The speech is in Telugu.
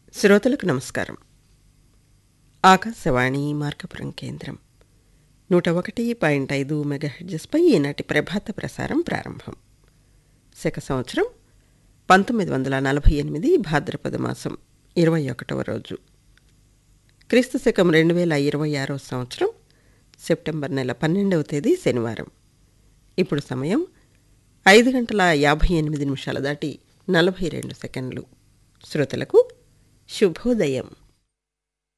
శ్రోతలకు నమస్కారం. ఆకాశవాణి మార్కపురం కేంద్రం 101.5 మెగాహెర్ట్జ్పై ఈనాటి ప్రభాత ప్రసారం ప్రారంభం. శక సంవత్సరం 1948 భాద్రపద మాసం 21వ రోజు, క్రీస్తు శకం 2026 సంవత్సరం సెప్టెంబర్ నెల 12వ తేదీ శనివారం. ఇప్పుడు సమయం 5:58 దాటి 42 సెకండ్లు. శ్రోతలకు శుభోదయం.